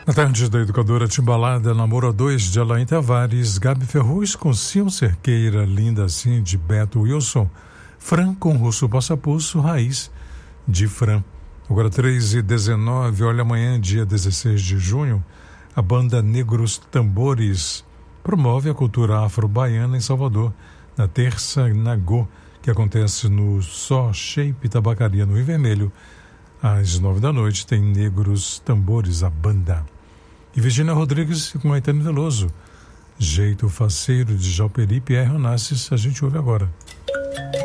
Na tarde da Educadora Timbalada, Namoro a 2 de Alain Tavares, Gabi Ferruz com Sion Cerqueira, Linda Assim de Beto Wilson, Fran com Russo Passapulso, Raiz de Fran. Agora 3h19, olha, amanhã, dia 16 de junho, a banda Negros Tambores promove a cultura afro-baiana em Salvador, na Terça Nagô, que acontece no Só Shape Tabacaria, no Rio Vermelho. Às 9 da noite tem Negros Tambores, a banda. E Virgínia Rodrigues com Caetano Veloso, Jeito Faceiro de Jalperi, Pierre Onassis, a gente ouve agora.